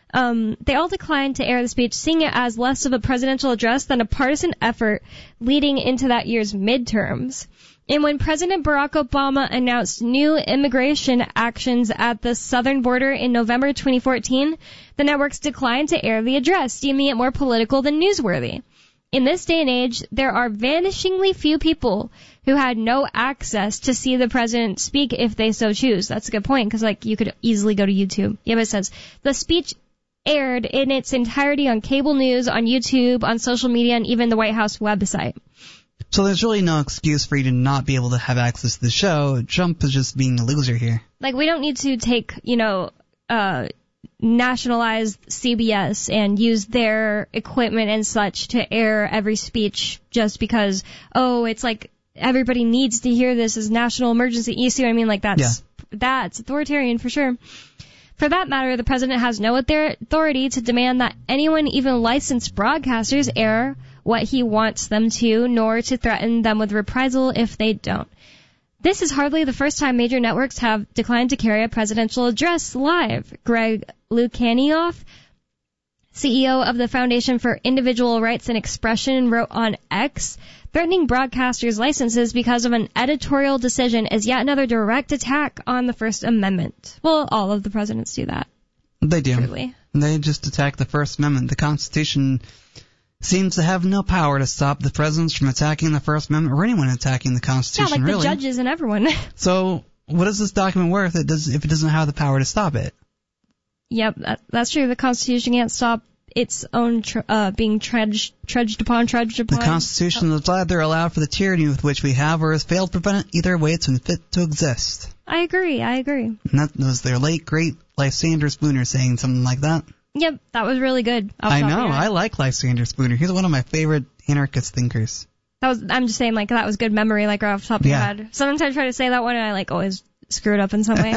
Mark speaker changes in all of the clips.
Speaker 1: They all declined to air the speech, seeing it as less of a presidential address than a partisan effort leading into that year's midterms. And when President Barack Obama announced new immigration actions at the southern border in November 2014, the networks declined to air the address, deeming it more political than newsworthy. In this day and age, there are vanishingly few people who had no access to see the president speak if they so choose. That's a good point, because you could easily go to YouTube. Yeah, but it says, the speech aired in its entirety on cable news, on YouTube, on social media, and even the White House website.
Speaker 2: So there's really no excuse for you to not be able to have access to the show. Trump is just being a loser here.
Speaker 1: We don't need to take, nationalize CBS and use their equipment and such to air every speech just because, it's everybody needs to hear this as national emergency. You see what I mean? That's authoritarian for sure. For that matter, the president has no authority to demand that anyone, even licensed broadcasters, air what he wants them to, nor to threaten them with reprisal if they don't. This is hardly the first time major networks have declined to carry a presidential address live. Greg Lukianoff, CEO of the Foundation for Individual Rights and Expression, wrote on X, threatening broadcasters' licenses because of an editorial decision is yet another direct attack on the First Amendment. Well, all of the presidents do that.
Speaker 2: They do.
Speaker 1: Truly.
Speaker 2: They just attack the First Amendment. The Constitution seems to have no power to stop the presidents from attacking the First Amendment or anyone attacking the Constitution,
Speaker 1: really. Yeah, the judges and everyone.
Speaker 2: So what is this document worth if it doesn't have the power to stop it?
Speaker 1: Yep, that's true. The Constitution can't stop its own being trudged upon.
Speaker 2: The Constitution is either allowed for the tyranny with which we have or has failed to prevent it. Either way, it's unfit to exist.
Speaker 1: I agree. And
Speaker 2: that was their late, great Lysander Spooner saying something like that.
Speaker 1: Yep, that was really good.
Speaker 2: I know. I like Lysander Spooner. He's one of my favorite anarchist thinkers.
Speaker 1: I'm just saying, that was good memory, right off the top of your head. Sometimes I try to say that one, and I, always screw it up in some way.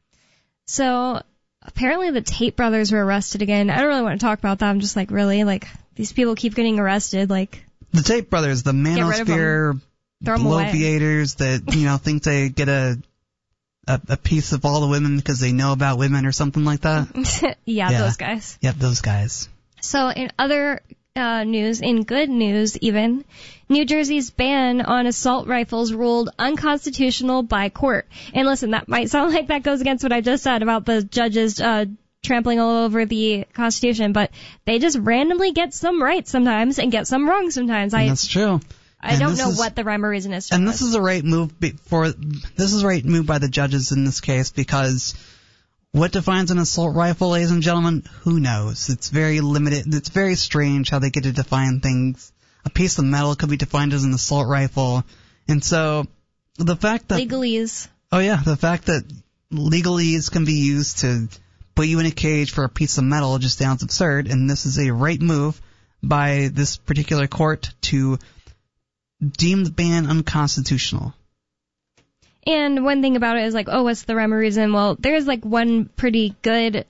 Speaker 1: So, apparently the Tate brothers were arrested again. I don't really want to talk about that. I'm just really? These people keep getting arrested,
Speaker 2: The Tate brothers, the manosphere bloviators that, think they get a piece of all the women because they know about women or something like that.
Speaker 1: Yeah, those guys.
Speaker 2: Yep, those guys.
Speaker 1: So in other news, in good news even, New Jersey's ban on assault rifles ruled unconstitutional by court. And listen, that might sound like that goes against what I just said about the judges trampling all over the Constitution, but they just randomly get some right sometimes and get some wrong sometimes.
Speaker 2: That's true.
Speaker 1: I don't know what the rhyme or reason is.
Speaker 2: And this is a right move right move by the judges in this case, because what defines an assault rifle, ladies and gentlemen? Who knows? It's very limited. It's very strange how they get to define things. A piece of metal could be defined as an assault rifle, and so the fact that
Speaker 1: legalese.
Speaker 2: Oh yeah, the fact that legalese can be used to put you in a cage for a piece of metal just sounds absurd. And this is a right move by this particular court to deem the ban unconstitutional.
Speaker 1: And one thing about it is what's the rhyme or reason? Well, there's one pretty good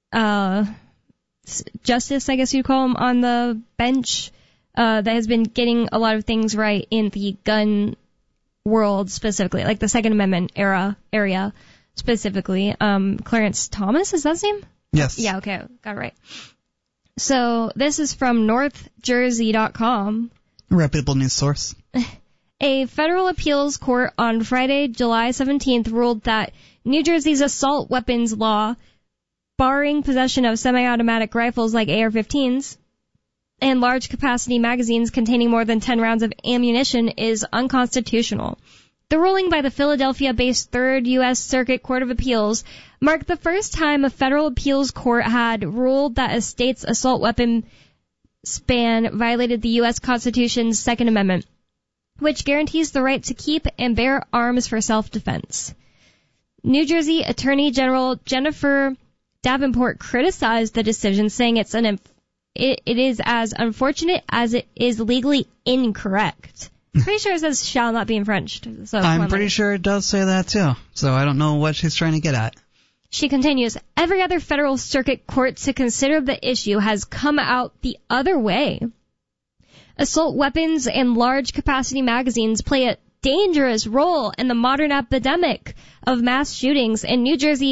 Speaker 1: justice, I guess you'd call him, on the bench that has been getting a lot of things right in the gun world specifically, the Second Amendment area specifically. Clarence Thomas, is that his name?
Speaker 2: Yes.
Speaker 1: Yeah, okay, got it right. So this is from NorthJersey.com.
Speaker 2: A reputable news source.
Speaker 1: A federal appeals court on Friday, July 17th, ruled that New Jersey's assault weapons law, barring possession of semi-automatic rifles like AR-15s and large capacity magazines containing more than 10 rounds of ammunition, is unconstitutional. The ruling by the Philadelphia-based Third U.S. Circuit Court of Appeals marked the first time a federal appeals court had ruled that a state's assault weapon ban violated the U.S. Constitution's Second Amendment, which guarantees the right to keep and bear arms for self-defense. New Jersey Attorney General Jennifer Davenport criticized the decision, saying it is as unfortunate as it is legally incorrect. Pretty sure it says shall not be infringed. So
Speaker 2: I'm pretty sure it does say that too. So I don't know what she's trying to get at.
Speaker 1: She continues, every other federal circuit court to consider the issue has come out the other way. Assault weapons and large capacity magazines play a dangerous role in the modern epidemic of mass shootings, and New Jersey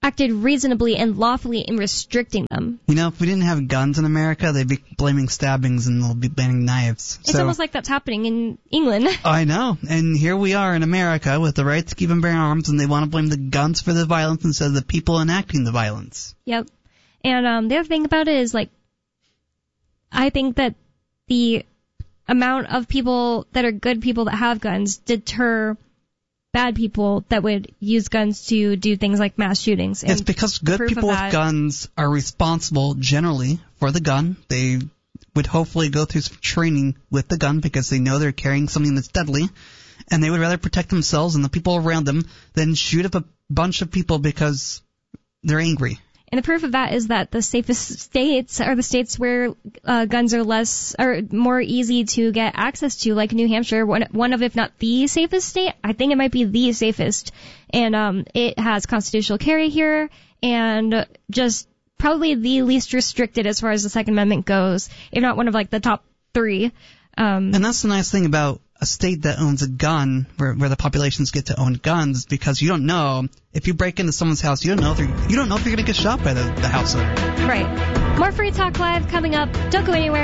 Speaker 1: acted reasonably and lawfully in restricting them.
Speaker 2: You know, if we didn't have guns in America, they'd be blaming stabbings and they'll be banning knives.
Speaker 1: It's almost like that's happening in England.
Speaker 2: I know. And here we are in America with the right to keep and bear arms, and they want to blame the guns for the violence instead of the people enacting the violence.
Speaker 1: Yep. And the other thing about it is, like, I think that the amount of people that are good people that have guns deter bad people that would use guns to do things like mass shootings.
Speaker 2: It's because good people with guns are responsible generally for the gun. They would hopefully go through some training with the gun because they know they're carrying something that's deadly, and they would rather protect themselves and the people around them than shoot up a bunch of people because they're angry.
Speaker 1: And the proof of that is that the safest states are the states where guns are more easy to get access to, like New Hampshire, one of, if not the safest state. I think it might be the safest. And it has constitutional carry here, and just probably the least restricted as far as the Second Amendment goes, if not one of like the top 3.
Speaker 2: And that's the nice thing about a state that owns a gun, where the populations get to own guns, because you don't know if you break into someone's house, you don't know if you're going to get shot by the house owner.
Speaker 1: Right. More Free Talk Live coming up. Don't go anywhere.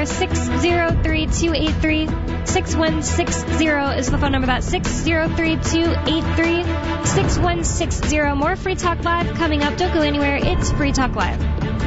Speaker 1: 603-283-6160 is the phone number. That's 603-283-6160. More Free Talk Live coming up. Don't go anywhere. It's Free Talk Live.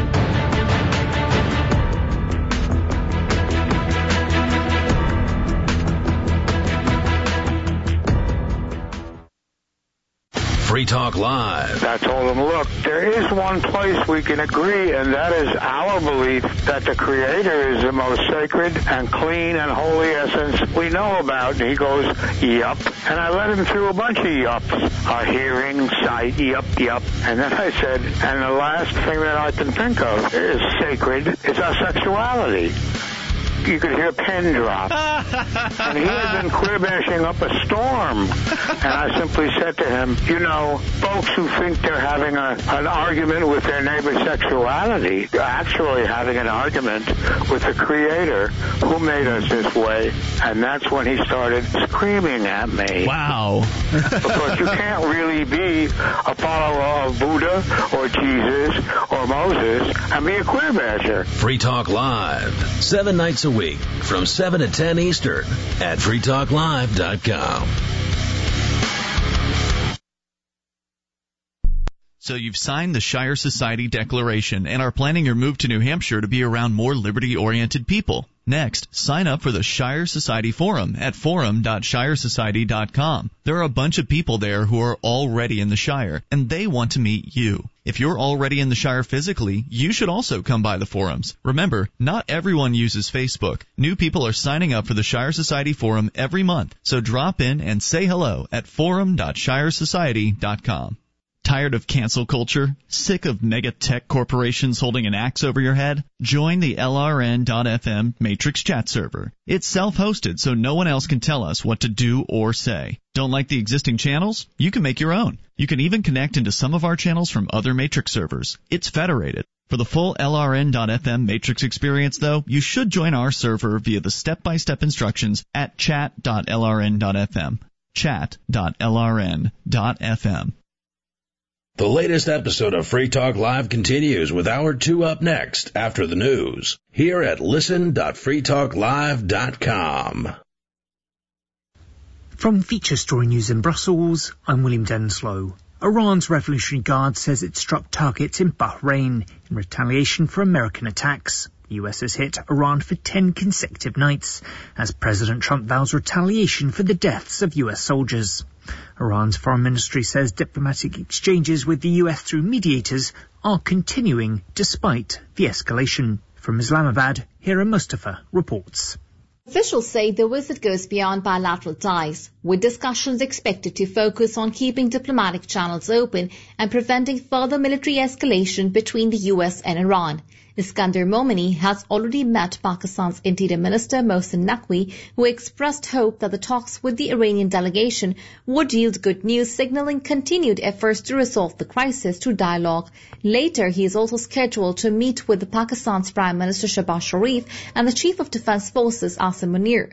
Speaker 3: Free Talk Live.
Speaker 4: I told them, look, there is one place we can agree, and that is our belief that the Creator is the most sacred and clean and holy essence we know about. And he goes, yup. And I led him through a bunch of yups. A hearing, sight, yup. And then I said, and the last thing that I can think of is sacred. It's our sexuality. You could hear a pin drop. And he had been queer-bashing up a storm. And I simply said to him, you know, folks who think they're having an argument with their neighbor's sexuality, they're actually having an argument with the Creator who made us this way. And that's when he started screaming at me.
Speaker 5: Wow.
Speaker 4: Because you can't really be a follower of Buddha or Jesus or Moses and be a queer-basher.
Speaker 3: Free Talk Live, 7 nights a week from 7 to 10 Eastern at freetalklive.com.
Speaker 5: So you've signed the Shire Society Declaration and are planning your move to New Hampshire to be around more liberty-oriented people. Next, sign up for the Shire Society Forum at forum.shiresociety.com. There are a bunch of people there who are already in the Shire, and they want to meet you. If you're already in the Shire physically, you should also come by the forums. Remember, not everyone uses Facebook. New people are signing up for the Shire Society Forum every month, so drop in and say hello at forum.shiresociety.com. Tired of cancel culture? Sick of mega tech corporations holding an axe over your head? Join the LRN.FM Matrix chat server. It's self-hosted, so no one else can tell us what to do or say. Don't like the existing channels? You can make your own. You can even connect into some of our channels from other Matrix servers. It's federated. For the full LRN.FM Matrix experience, though, you should join our server via the step-by-step instructions at chat.lrn.fm. Chat.lrn.fm.
Speaker 3: The latest episode of Free Talk Live continues with Hour 2 up next after the news here at listen.freetalklive.com.
Speaker 6: From Feature Story News in Brussels, I'm William Denslow. Iran's Revolutionary Guard says it struck targets in Bahrain in retaliation for American attacks. The US has hit Iran for 10 consecutive nights as President Trump vows retaliation for the deaths of US soldiers. Iran's foreign ministry says diplomatic exchanges with the US through mediators are continuing despite the escalation. From Islamabad, Hira Mustafa reports.
Speaker 7: Officials say the visit goes beyond bilateral ties, with discussions expected to focus on keeping diplomatic channels open and preventing further military escalation between the US and Iran. Iskandar Momini has already met Pakistan's Interior Minister Mohsin Naqvi, who expressed hope that the talks with the Iranian delegation would yield good news, signaling continued efforts to resolve the crisis through dialogue. Later, he is also scheduled to meet with Pakistan's Prime Minister Shehbaz Sharif and the Chief of Defense Forces Asim Munir.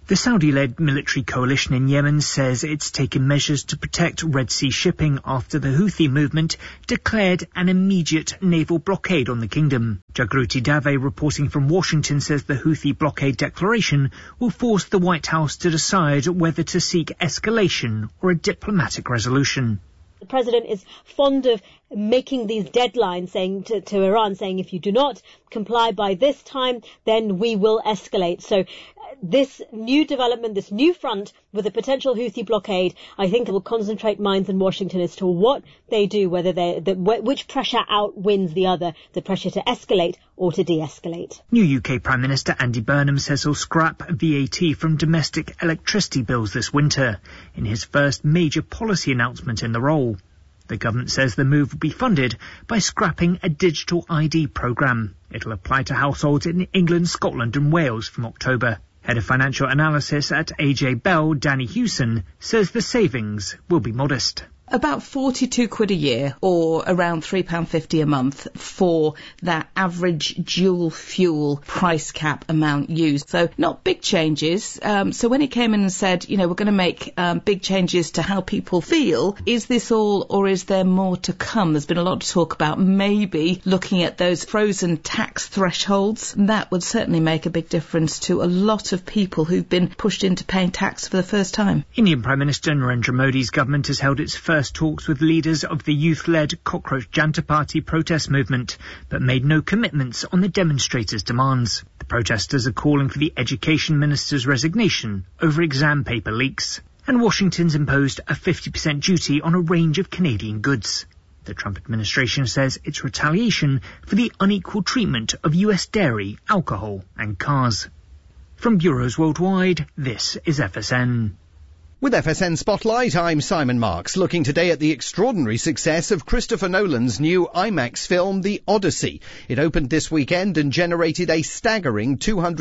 Speaker 6: The Saudi-led military coalition in Yemen says it's taken measures to protect Red Sea shipping after the Houthi movement declared an immediate naval blockade on the kingdom. Jagruti Dave, reporting from Washington, says the Houthi blockade declaration will force the White House to decide whether to seek escalation or a diplomatic resolution.
Speaker 8: The president is fond of making these deadlines, saying to Iran, saying if you do not comply by this time, then we will escalate. So this new development, this new front with a potential Houthi blockade, I think will concentrate minds in Washington as to what they do, whether which pressure outwins the other, the pressure to escalate or to de-escalate.
Speaker 6: New UK Prime Minister Andy Burnham says he'll scrap VAT from domestic electricity bills this winter, in his first major policy announcement in the role. The government says the move will be funded by scrapping a digital ID programme. It'll apply to households in England, Scotland and Wales from October. Head of Financial Analysis at AJ Bell, Danny Hewson, says the savings will be modest.
Speaker 9: About £42 a year, or around £3.50 a month for that average dual fuel price cap amount used. So not big changes. So when he came in and said, we're going to make big changes to how people feel, is this all or is there more to come? There's been a lot of talk about maybe looking at those frozen tax thresholds. That would certainly make a big difference to a lot of people who've been pushed into paying tax for the first time.
Speaker 6: Indian Prime Minister Narendra Modi's government has held its first talks with leaders of the youth-led Cockroach Janta Party protest movement, but made no commitments on the demonstrators' demands. The protesters are calling for the Education Minister's resignation over exam paper leaks. And Washington's imposed a 50% duty on a range of Canadian goods. The Trump administration says it's retaliation for the unequal treatment of US dairy, alcohol and cars. From bureaus worldwide, this is FSN.
Speaker 10: With FSN Spotlight, I'm Simon Marks, looking today at the extraordinary success of Christopher Nolan's new IMAX film, The Odyssey. It opened this weekend and generated a staggering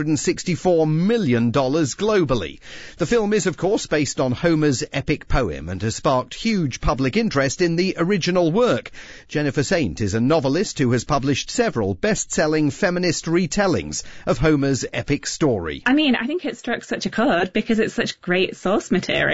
Speaker 10: $264 million globally. The film is, of course, based on Homer's epic poem and has sparked huge public interest in the original work. Jennifer Saint is a novelist who has published several best-selling feminist retellings of Homer's epic story.
Speaker 11: I think it struck such a chord because it's such great source material.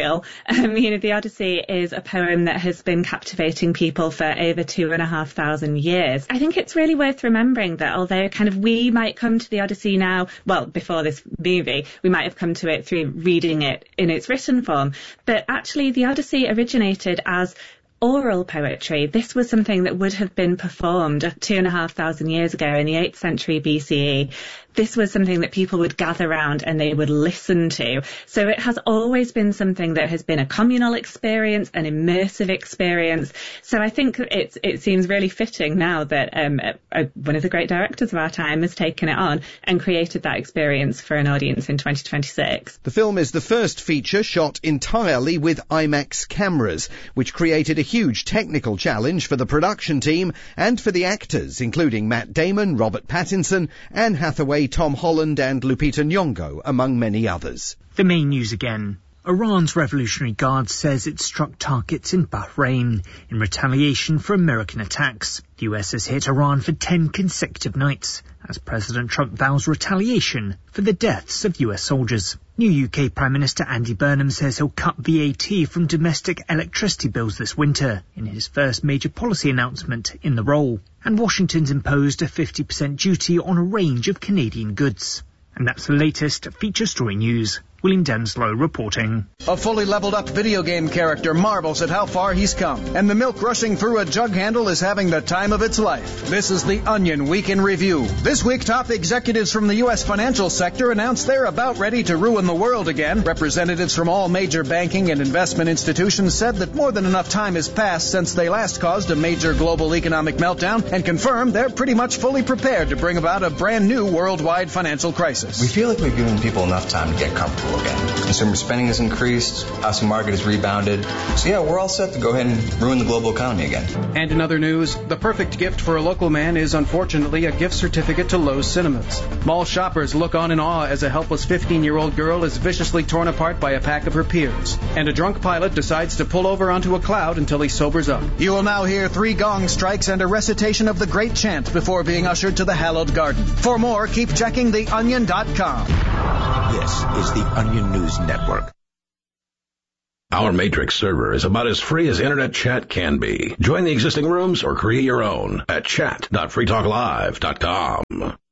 Speaker 11: The Odyssey is a poem that has been captivating people for over 2,500 years. I think it's really worth remembering that although we might come to the Odyssey now, well, before this movie, we might have come to it through reading it in its written form, but actually the Odyssey originated as oral poetry. This was something that would have been performed 2,500 years ago in the 8th century BCE. This was something that people would gather around and they would listen to. So it has always been something that has been a communal experience, an immersive experience. So I think it seems really fitting now that one of the great directors of our time has taken it on and created that experience for an audience in 2026.
Speaker 10: The film is the first feature shot entirely with IMAX cameras, which created a huge technical challenge for the production team and for the actors, including Matt Damon, Robert Pattinson, Anne Hathaway, Tom Holland and Lupita Nyong'o, among many others.
Speaker 6: The main news again. Iran's Revolutionary Guard says it struck targets in Bahrain in retaliation for American attacks. The US has hit Iran for 10 consecutive nights as President Trump vows retaliation for the deaths of US soldiers. New UK Prime Minister Andy Burnham says he'll cut VAT from domestic electricity bills this winter in his first major policy announcement in the role. And Washington's imposed a 50% duty on a range of Canadian goods. And that's the latest feature story news. William Denslow reporting.
Speaker 12: A fully leveled up video game character marvels at how far he's come, and the milk rushing through a jug handle is having the time of its life. This is the Onion Week in Review. This week, top executives from the U.S. financial sector announced they're about ready to ruin the world again. Representatives from all major banking and investment institutions said that more than enough time has passed since they last caused a major global economic meltdown and confirmed they're pretty much fully prepared to bring about a brand new worldwide financial crisis.
Speaker 13: We feel like we've given people enough time to get comfortable again. Consumer spending has increased, housing market has rebounded. So yeah, we're all set to go ahead and ruin the global economy again.
Speaker 12: And in other news, the perfect gift for a local man is unfortunately a gift certificate to Lowe's Cinemas. Mall shoppers look on in awe as a helpless 15-year-old girl is viciously torn apart by a pack of her peers. And a drunk pilot decides to pull over onto a cloud until he sobers up. You will now hear 3 gong strikes and a recitation of the great chant before being ushered to the hallowed garden. For more, keep checking theonion.com.
Speaker 14: This is the Onion News Network.
Speaker 3: Our Matrix server is about as free as internet chat can be. Join the existing rooms or create your own at chat.freetalklive.com.